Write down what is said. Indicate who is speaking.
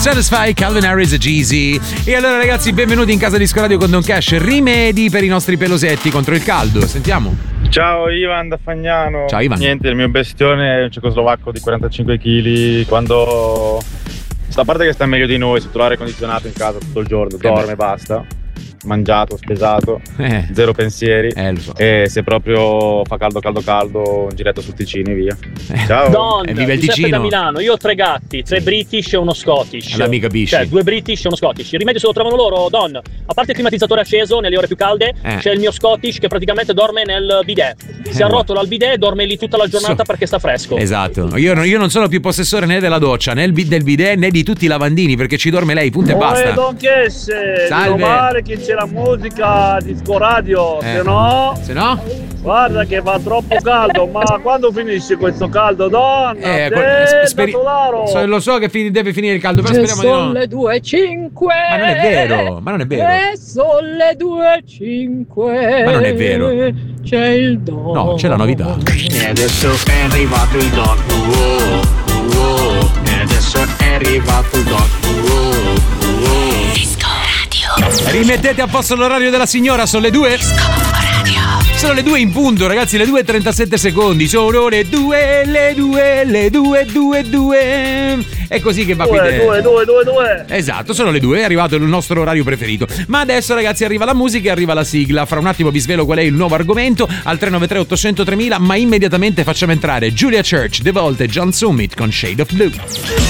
Speaker 1: Satisfy, Calvin Harris e Jeezy. E allora ragazzi, benvenuti in casa Disco Radio con Don Cash. Rimedi per i nostri pelosetti contro il caldo. Sentiamo.
Speaker 2: Ciao Ivan da Fagnano.
Speaker 1: Ciao Ivan.
Speaker 2: Niente, il mio bestione è un cecoslovacco di 45 kg. Quando sta, a parte che sta meglio di noi, sotto l'aria condizionato in casa tutto il giorno, dorme e basta. Mangiato, spesato, zero pensieri,
Speaker 1: lo so.
Speaker 2: E se proprio fa caldo, un giretto sul Ticino, via. Ciao.
Speaker 3: Don,
Speaker 1: viva il
Speaker 3: Giuseppe
Speaker 1: Ticino.
Speaker 3: da Milano. Io ho 3 gatti, 3 British e uno Scottish.
Speaker 1: Allora mi capisci.
Speaker 3: Cioè 2 British e uno Scottish. Il rimedio se lo trovano loro, Don. A parte il climatizzatore acceso nelle ore più calde, c'è il mio Scottish che praticamente dorme nel bidet. Si arrotola al bidet e dorme lì tutta la giornata perché sta fresco.
Speaker 1: Esatto. Io non sono più possessore né della doccia, né del bidet, né di tutti i lavandini, perché ci dorme lei, punto e basta.
Speaker 4: Don Cash,
Speaker 1: Salve.
Speaker 4: male che c'è la musica Disco Radio, se no guarda che fa troppo caldo. Ma quando finisce questo caldo, donna?
Speaker 1: Lo so che deve finire il caldo, però speriamo di no.
Speaker 5: Sono le 2:05.
Speaker 1: Ma non è vero, ma non è vero.
Speaker 5: Sono le 2:05.
Speaker 1: Ma non è vero.
Speaker 5: C'è il Don.
Speaker 1: No, c'è la novità.
Speaker 6: E adesso è arrivato il Don. E adesso è arrivato il Don.
Speaker 7: Disco Radio.
Speaker 1: Rimettete a posto l'orario della signora, sono le 2.
Speaker 7: Disco Radio.
Speaker 1: Sono le 2 in punto, ragazzi, le 2:37 secondi. Sono le 2. È così che va qui dentro.
Speaker 4: 2.
Speaker 1: Esatto, sono le 2, è arrivato il nostro orario preferito. Ma adesso ragazzi arriva la musica e arriva la sigla. Fra un attimo vi svelo qual è il nuovo argomento al 393 800 3000, ma immediatamente facciamo entrare Julia Church, The Vault e John Summit con Shade of Blue.